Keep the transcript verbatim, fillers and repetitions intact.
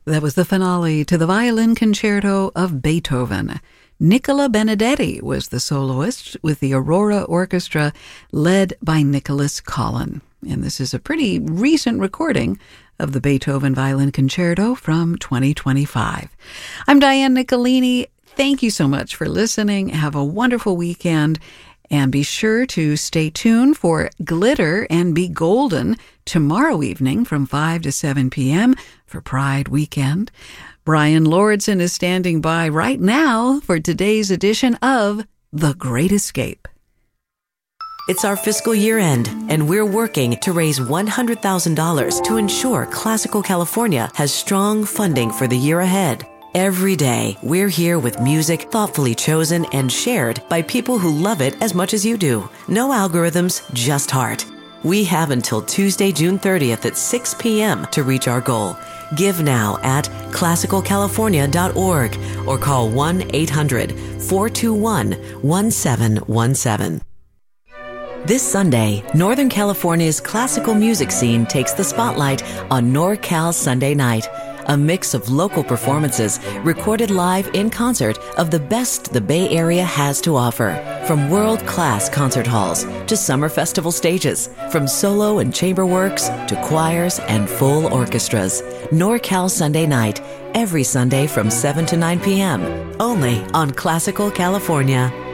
That was the finale to the violin concerto of Beethoven. Nicola Benedetti was the soloist with the Aurora Orchestra led by Nicholas Collin. And this is a pretty recent recording of the Beethoven Violin Concerto from twenty twenty-five. I'm Diane Nicolini. Thank you so much for listening. Have a wonderful weekend. And be sure to stay tuned for Glitter and Be Golden tomorrow evening from five to seven p.m. for Pride Weekend. Brian Lordson is standing by right now for today's edition of The Great Escape. It's our fiscal year end, and we're working to raise one hundred thousand dollars to ensure Classical California has strong funding for the year ahead. Every day, we're here with music thoughtfully chosen and shared by people who love it as much as you do. No algorithms, just heart. We have until Tuesday, June thirtieth at six p.m. to reach our goal. Give now at classical california dot org or call one eight hundred four two one one seven one seven. This Sunday, Northern California's classical music scene takes the spotlight on NorCal Sunday Night, a mix of local performances recorded live in concert of the best the Bay Area has to offer. From world-class concert halls to summer festival stages, from solo and chamber works to choirs and full orchestras. NorCal Sunday Night, every Sunday from seven to nine p.m. only on Classical California.